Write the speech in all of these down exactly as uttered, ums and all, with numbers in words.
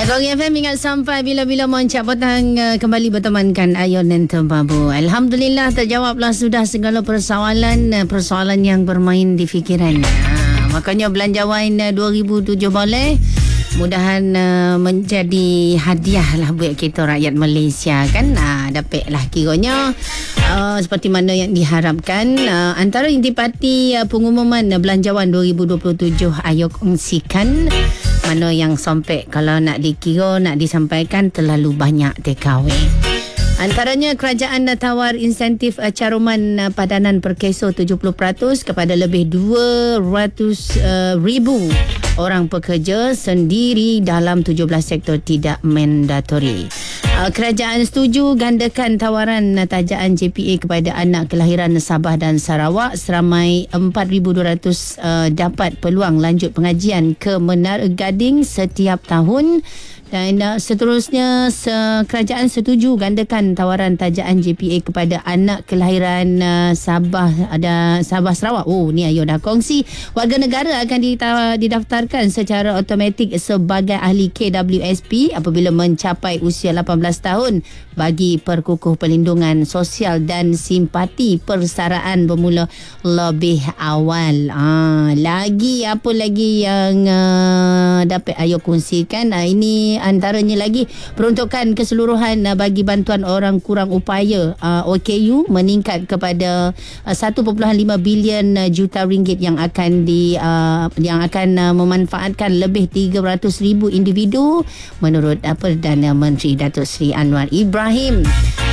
Negeri F M ingat sampai bila-bila moncap petang uh, kembali bertemankan Ayon dan Tebabu. Alhamdulillah terjawablah sudah segala persoalan uh, persoalan yang bermain di fikiran. Uh, makanya belanjawan uh, dua ribu tujuh boleh. Mudahan uh, menjadi hadiah lah buat kita rakyat Malaysia kan. Uh, dapat lah kiranya uh, seperti mana yang diharapkan. Uh, antara intipati uh, pengumuman uh, belanjawan dua ribu dua puluh tujuh ayo kongsikan mana yang sampai kalau nak dikira, nak disampaikan terlalu banyak takeaway. Antaranya kerajaan tawar insentif caruman padanan per keso tujuh puluh peratus kepada lebih dua ratus ribu orang pekerja sendiri dalam tujuh belas sektor tidak mandatori. Kerajaan setuju gandakan tawaran tajaan J P A kepada anak kelahiran Sabah dan Sarawak. Seramai empat ribu dua ratus uh, dapat peluang lanjut pengajian ke Menara Gading setiap tahun. Dan uh, seterusnya se- kerajaan setuju gandakan tawaran tajaan J P A kepada anak kelahiran uh, Sabah ada Sabah Sarawak. Oh, ni ayo dah kongsi. Warga negara akan dita- didaftarkan secara automatik sebagai ahli K W S P apabila mencapai usia lapan belas tahun bagi perkukuh perlindungan sosial dan simpati persaraan bermula lebih awal. Ah, lagi apa lagi yang uh, dapat ayo kongsikan? Ah, ini antaranya lagi peruntukan keseluruhan uh, bagi bantuan orang kurang upaya uh, O K U meningkat kepada uh, satu perpuluhan lima bilion uh, juta ringgit yang akan di uh, yang akan uh, memanfaatkan lebih tiga ratus ribu individu menurut uh, Perdana Menteri Datuk Seri Anwar Ibrahim.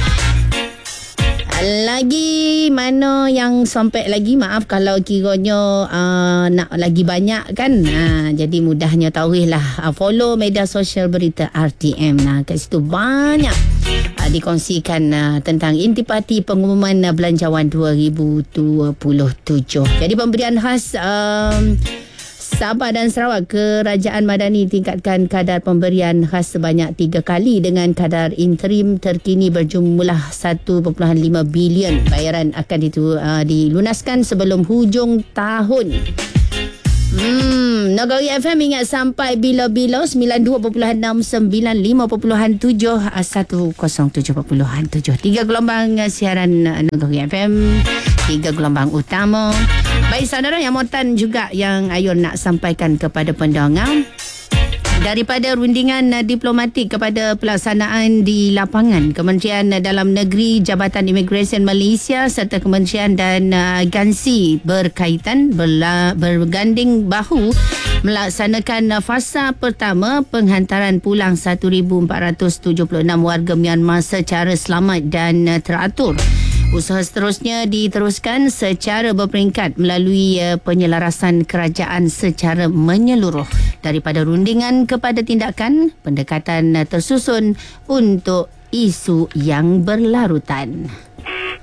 Lagi mana yang sampai lagi, maaf kalau kiranya uh, nak lagi banyak kan. Uh, jadi mudahnya tahuilah uh, follow media sosial berita R T M. Nah, kat situ banyak uh, dikongsikan uh, tentang intipati pengumuman uh, belanjawan dua ribu dua puluh tujuh. Jadi pemberian khas um, Sabah dan Sarawak, Kerajaan Madani tingkatkan kadar pemberian khas sebanyak tiga kali dengan kadar interim terkini berjumlah satu perpuluhan lima bilion. Bayaran akan ditu, uh, dilunaskan sebelum hujung tahun. Hmm, Negeri F M ingat sampai bila-bila sembilan puluh dua perpuluhan enam, sembilan puluh lima perpuluhan tujuh, seratus tujuh perpuluhan tujuh. Tiga gelombang siaran Negeri F M, tiga gelombang utama. Baik saudara, yang muatan juga yang Ayon nak sampaikan kepada pendengar. Daripada rundingan diplomatik kepada pelaksanaan di lapangan, Kementerian Dalam Negeri, Jabatan Imigresen Malaysia serta Kementerian dan uh, Gansi berkaitan berla, berganding bahu melaksanakan fasa pertama penghantaran pulang seribu empat ratus tujuh puluh enam warga Myanmar secara selamat dan uh, teratur. Usaha seterusnya diteruskan secara berperingkat melalui uh, penyelarasan kerajaan secara menyeluruh. Daripada rundingan kepada tindakan, pendekatan uh, tersusun untuk isu yang berlarutan.